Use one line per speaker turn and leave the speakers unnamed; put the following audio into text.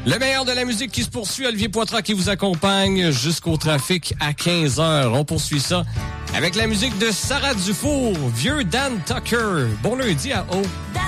Le meilleur de la musique qui se poursuit, Olivier Poitras qui vous accompagne jusqu'au trafic à 15h. On poursuit ça avec la musique de Sarah Dufour, Vieux Dan Tucker. Bon lundi à O.